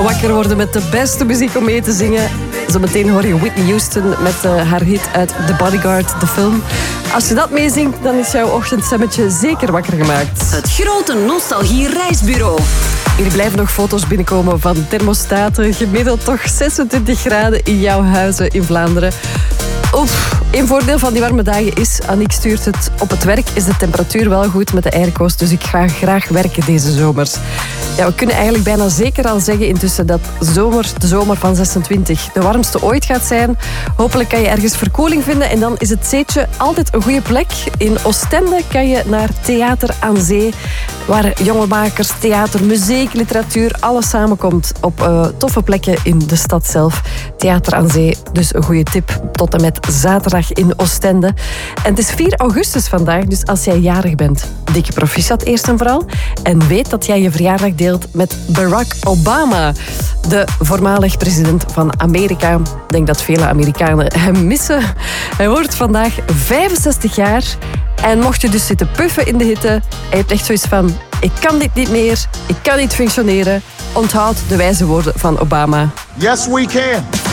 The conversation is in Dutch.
wakker worden met de beste muziek om mee te zingen. Zometeen hoor je Whitney Houston met haar hit uit The Bodyguard, de film. Als je dat meezingt, dan is jouw ochtendstemmetje zeker wakker gemaakt. Het grote nostalgie-reisbureau. Er blijven nog foto's binnenkomen van thermostaten. Gemiddeld toch 26 graden in jouw huizen in Vlaanderen. Een voordeel van die warme dagen is, Aniek stuurt het, op het werk is de temperatuur wel goed met de airco's, dus ik ga graag werken deze zomers. Ja, we kunnen eigenlijk bijna zeker al zeggen intussen dat de zomer van 26 de warmste ooit gaat zijn. Hopelijk kan je ergens verkoeling vinden en dan is het Zeetje altijd een goede plek. In Oostende kan je naar Theater aan Zee, waar jongemakers, theater, muziek, literatuur, alles samenkomt op toffe plekken in de stad zelf. Theater aan Zee, dus een goede tip tot en met zaterdag in Oostende. En het is 4 augustus vandaag, dus als jij jarig bent, dikke proficiat eerst en vooral. En weet dat jij je verjaardag deelt met Barack Obama, de voormalig president van Amerika. Ik denk dat vele Amerikanen hem missen. Hij wordt vandaag 65 jaar. En mocht je dus zitten puffen in de hitte en je hebt echt zoiets van, ik kan dit niet meer, ik kan niet functioneren, onthoud de wijze woorden van Obama. Yes, we can.